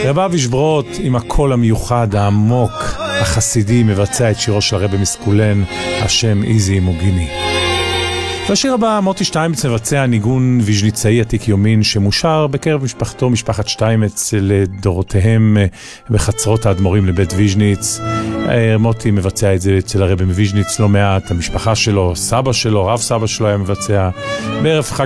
רב אבי שברות עם הקול המיוחד העמוק החסידי מבצע את שירו של הרבי מסקולן, השם איזי מוגיני. והשיר הבא, מוטי שטיימץ מבצע ניגון ויז'ניצאי עתיק יומין שמושר בקרב משפחתו, משפחת שטיימץ, לדורותיהם בחצרות האדמו"רים לבית ויז'ניץ. מוטי מבצע את זה אצל הרבי מוויז'ניץ לא מעט, המשפחה שלו, סבא שלו, רב סבא שלו היה מבצע בערב חג